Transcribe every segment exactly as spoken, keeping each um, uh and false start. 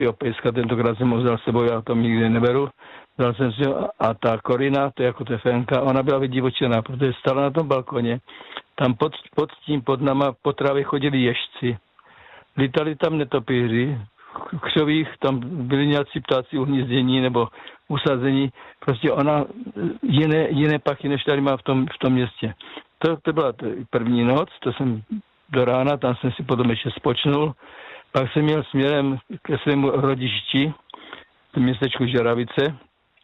Jo, pejska, tentokrát jsem ho vzal s sebou, já to nikdy neberu. Vzal jsem si ho a ta Korina, to je jako tefenka, ona byla vydivočená, protože stála na tom balkoně. Tam pod, pod tím, pod náma po trávě chodili ježci. Lítali tam netopíři, křových, tam byli nějací ptáci uhnízdění nebo usazení. Prostě ona jiné, jiné pachy, než tady má v tom, v tom městě. To, to byla první noc, to jsem do rána, tam jsem si potom ještě spočnul. Pak jsem měl směrem ke svému rodišti, v městečku Žeravice.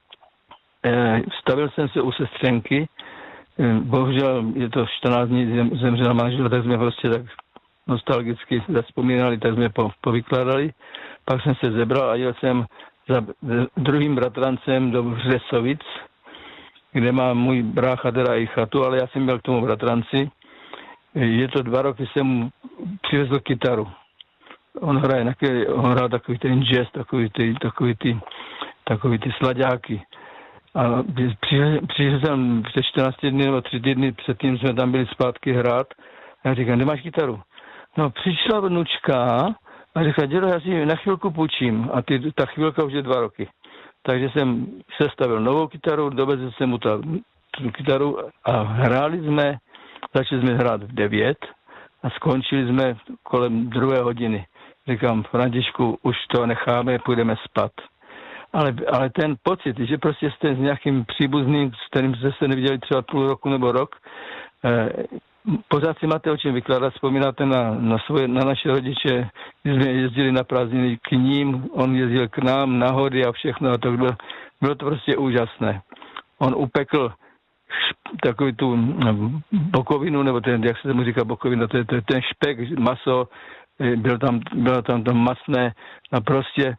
E, stavil jsem se u sestřenky. E, bohužel je to čtrnáct dní, zem, zemřela manžela, tak jsme prostě tak nostalgicky zavzpomínali, tak jsme po, povykládali. Pak jsem se zebral a jel jsem za druhým bratrancem do Hřesovic, kde má můj brácha teda i chatu, ale já jsem byl k tomu bratranci. Je to dva roky, jsem mu přivezl kytaru. On hraje, on hrál takový ten jazz, takový ty, takový ty, takový ty slaďáky. A přišel jsem před čtrnácti dny nebo tři týdny předtím, jsme tam byli zpátky hrát. A já říkám, nemáš kytaru? No, přišla vnučka a říká, dědo, já si na chvilku půjčím. A ty, ta chvilka už je dva roky. Takže jsem sestavil novou kytaru, dovezl jsem mu ta, tu kytaru a hráli jsme, začali jsme hrát v devět a skončili jsme kolem druhé hodiny. Říkám, Františku, už to necháme, půjdeme spat. Ale, ale ten pocit, že prostě jste s nějakým příbuzným, s kterým jste se neviděli třeba půl roku nebo rok, eh, pořád si máte o čem vykládat, vzpomínáte na, na, svoje, na naše rodiče, když jsme jezdili na prázdniny k ním, on jezdil k nám na hody a všechno a to bylo, bylo to prostě úžasné. On upekl takový tu bokovinu, nebo ten, jak se tomu říká bokovina, to je, to je ten špek, maso, byl tam, bylo tam to masné a prostě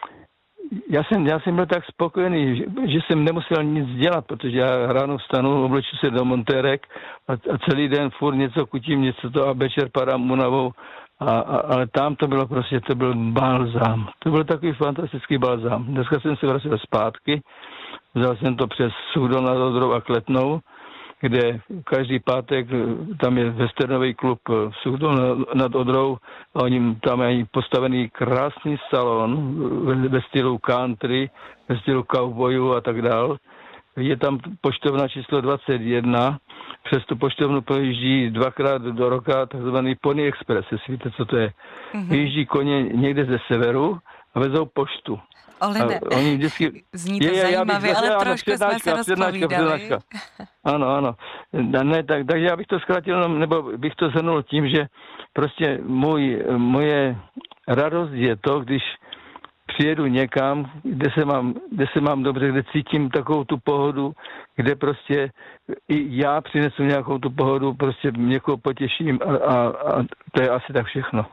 já jsem, já jsem byl tak spokojený, že, že jsem nemusel nic dělat, protože já ráno vstanu, obleču se do montérek a, a celý den furt něco kutím, něco to a večer padám unavou, a, a, ale tam to bylo prostě, to byl balzám. To byl takový fantastický balzám. Dneska jsem se vracel zpátky, vzal jsem to přes Suchdol nad Odrou a Kletnou, kde každý pátek tam je westernový klub v Suchdol nad Odrou a oni tam mají postavený krásný salon ve, ve stylu country, ve stylu cowboyů a tak dál. Je tam poštovna číslo dvacet jedna, přes tu poštovnu projíždí dvakrát do roka takzvaný Pony Express, jestli víte, co to je. Mm-hmm. Vyjíždí koně někde ze severu a vezou poštu. Olene, oni vždycky... zní to je, zajímavě, já bych, ale ano, trošku jsme se rozpovídali. Ano, ano. Ne, tak, takže já bych to zkrátil, nebo bych to shrnul tím, že prostě můj, moje radost je to, když přijedu někam, kde se mám, kde se mám dobře, kde cítím takovou tu pohodu, kde prostě i já přinesu nějakou tu pohodu, prostě někoho potěším a, a, a to je asi tak všechno.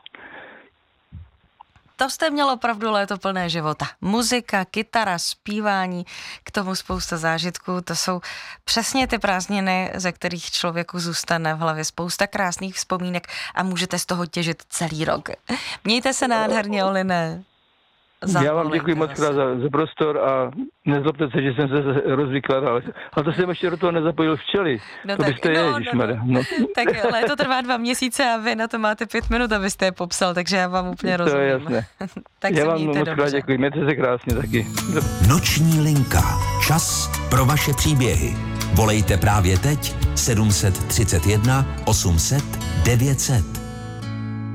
To jste měl opravdu léto plné života. Muzika, kytara, zpívání, k tomu spousta zážitků. To jsou přesně ty prázdniny, ze kterých člověku zůstane v hlavě spousta krásných vzpomínek a můžete z toho těžit celý rok. Mějte se nádherně, Oline. Já vám děkuji moc krát za, za prostor a nezlobte se, že jsem se rozvykládal. A to jsem ještě do toho nezapojil včely. No to tak, byste no, je, no, no. no. Tak léto trvá dva měsíce a vy na to máte pět minut, abyste je popsal, takže já vám úplně rozumím. To je jasné. Tak já se vám mějte moc krát děkuji, mějte se krásně taky. Noční linka. Čas pro vaše příběhy. Volejte právě teď sedm set třicet jedna osm set devět set.